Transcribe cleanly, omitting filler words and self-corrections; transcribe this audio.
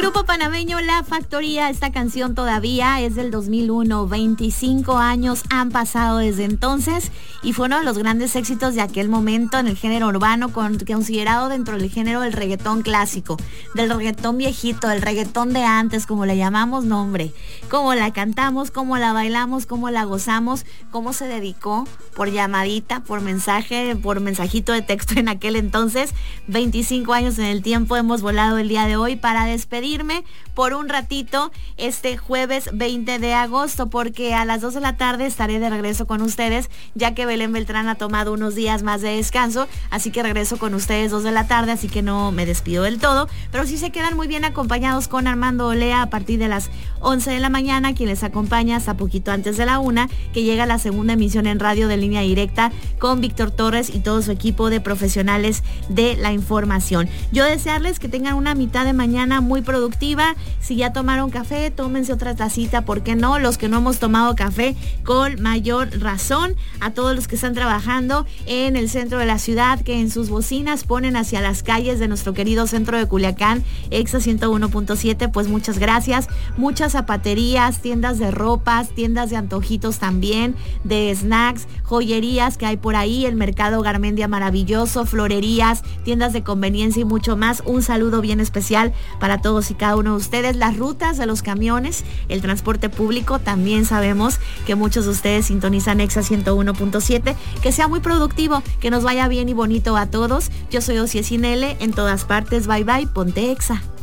Grupo panameño La Factoría, esta canción todavía es del 2001, 25 años han pasado desde entonces y fue uno de los grandes éxitos de aquel momento en el género urbano, considerado dentro del género del reggaetón clásico, del reggaetón viejito, del reggaetón de antes, como le llamamos, nombre, cómo la cantamos, cómo la bailamos, cómo la gozamos, cómo se dedicó por llamadita, por mensaje, por mensajito de texto en aquel entonces. 25 años en el tiempo, hemos volado el día de hoy para despedirme por un ratito este jueves 20 de agosto, porque a las 2 de la tarde estaré de regreso con ustedes, ya que Belén Beltrán ha tomado unos días más de descanso, así que regreso con ustedes 2 de la tarde, así que no me despido del todo, pero sí se quedan muy bien acompañados con Armando Olea a partir de las 11 de la mañana, quien les acompaña hasta poquito antes de la 1, que llega la segunda emisión en radio de Línea Directa con Víctor Torres y todo su equipo de profesionales de la información. Yo desearles que tengan una mitad de mañana muy productiva. Si ya tomaron café, tómense otra tacita, ¿por qué no? Los que no hemos tomado café, con mayor razón. A todos los que están trabajando en el centro de la ciudad, que en sus bocinas ponen hacia las calles de nuestro querido centro de Culiacán, Exa 101.7, pues muchas gracias. Muchas zapaterías, tiendas de ropas, tiendas de antojitos también, de snacks, joyerías que hay por ahí, el mercado Garmendia maravilloso, florerías, tiendas de conveniencia y mucho más. Un saludo bien especial para todos y cada uno de ustedes. Las rutas de los camiones, el transporte público, también sabemos que muchos de ustedes sintonizan Exa 101.7. Que sea muy productivo, que nos vaya bien y bonito a todos. Yo soy Ociel Cinele, en todas partes. Bye bye, ponte Exa.